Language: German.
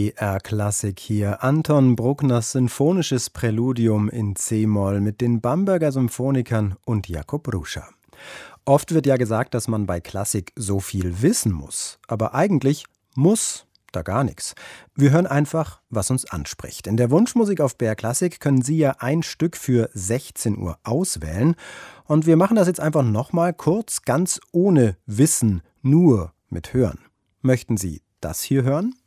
BR Klassik hier. Anton Bruckners sinfonisches Präludium in C-Moll mit den Bamberger Symphonikern und Jakub Ruscha. Oft wird ja gesagt, dass man bei Klassik so viel wissen muss. Aber eigentlich muss da gar nichts. Wir hören einfach, was uns anspricht. In der Wunschmusik auf BR Klassik können Sie ja ein Stück für 16 Uhr auswählen. Und wir machen das jetzt einfach nochmal kurz, ganz ohne Wissen, nur mit Hören. Möchten Sie das hier hören?